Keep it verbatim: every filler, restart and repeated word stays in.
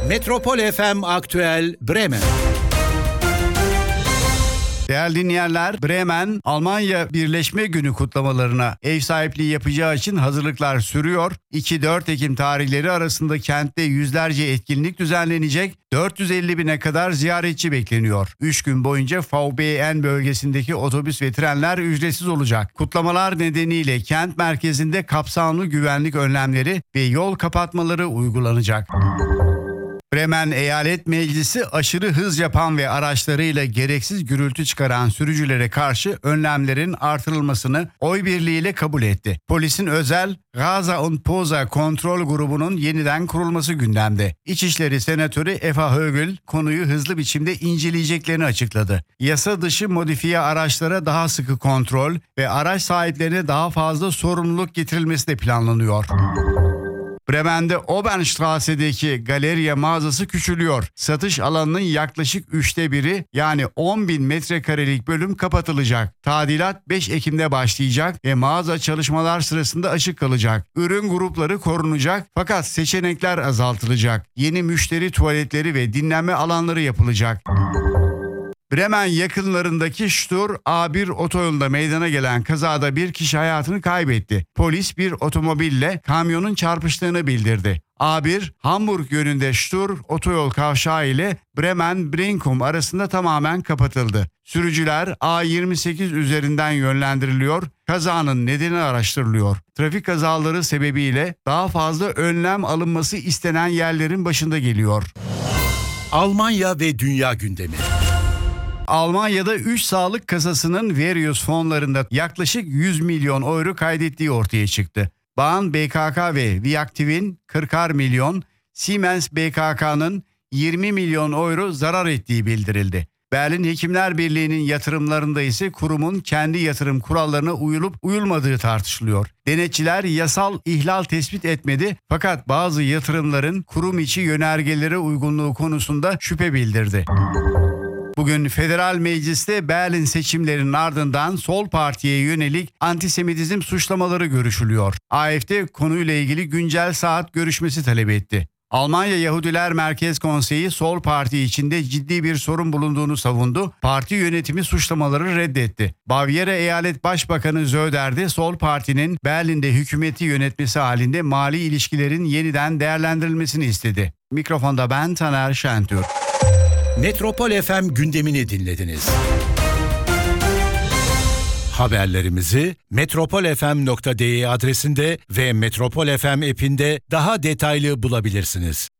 Metropol F M Aktüel Bremen. Değerli dinleyenler, Bremen, Almanya Birleşme Günü kutlamalarına ev sahipliği yapacağı için hazırlıklar sürüyor. iki dört Ekim tarihleri arasında kentte yüzlerce etkinlik düzenlenecek. dört yüz elli bine kadar ziyaretçi bekleniyor. üç gün boyunca V B N bölgesindeki otobüs ve trenler ücretsiz olacak. Kutlamalar nedeniyle kent merkezinde kapsamlı güvenlik önlemleri ve yol kapatmaları uygulanacak. Bremen Eyalet Meclisi aşırı hız yapan ve araçlarıyla gereksiz gürültü çıkaran sürücülere karşı önlemlerin artırılmasını oy birliğiyle kabul etti. Polisin özel Gaza und Poza kontrol grubunun yeniden kurulması gündemde. İçişleri Senatörü Eva Högel konuyu hızlı biçimde inceleyeceklerini açıkladı. Yasa dışı modifiye araçlara daha sıkı kontrol ve araç sahiplerine daha fazla sorumluluk getirilmesi de planlanıyor. Bremen'de Obernstrasse'deki galeriya mağazası küçülüyor. Satış alanının yaklaşık üçte biri yani on bin metrekarelik bölüm kapatılacak. Tadilat beş Ekim'de başlayacak ve mağaza çalışmalar sırasında açık kalacak. Ürün grupları korunacak fakat seçenekler azaltılacak. Yeni müşteri tuvaletleri ve dinlenme alanları yapılacak. Bremen yakınlarındaki Stur A bir otoyolunda meydana gelen kazada bir kişi hayatını kaybetti. Polis bir otomobille kamyonun çarpıştığını bildirdi. A bir, Hamburg yönünde Stur otoyol kavşağı ile Bremen-Brinkum arasında tamamen kapatıldı. Sürücüler A yirmi sekiz üzerinden yönlendiriliyor, kazanın nedeni araştırılıyor. Trafik kazaları sebebiyle daha fazla önlem alınması istenen yerlerin başında geliyor. Almanya ve dünya gündemi. Almanya'da üç sağlık kasasının Verius fonlarında yaklaşık yüz milyon euro kaydettiği ortaya çıktı. Bağ'ın B K K ve Viaktiv'in kırkar milyon, Siemens B K K'nın yirmi milyon euro zarar ettiği bildirildi. Berlin Hekimler Birliği'nin yatırımlarında ise kurumun kendi yatırım kurallarına uyulup uyulmadığı tartışılıyor. Denetçiler yasal ihlal tespit etmedi fakat bazı yatırımların kurum içi yönergelere uygunluğu konusunda şüphe bildirdi. Bugün Federal Meclis'te Berlin seçimlerinin ardından Sol Parti'ye yönelik antisemitizm suçlamaları görüşülüyor. A F D konuyla ilgili güncel saat görüşmesi talep etti. Almanya Yahudiler Merkez Konseyi Sol Parti içinde ciddi bir sorun bulunduğunu savundu. Parti yönetimi suçlamaları reddetti. Bavyera Eyalet Başbakanı Söder de Sol Parti'nin Berlin'de hükümeti yönetmesi halinde mali ilişkilerin yeniden değerlendirilmesini istedi. Mikrofonda ben Taner Şentürk. Metropol F M gündemini dinlediniz. Haberlerimizi metropol f m nokta d e adresinde ve Metropol F M app'inde daha detaylı bulabilirsiniz.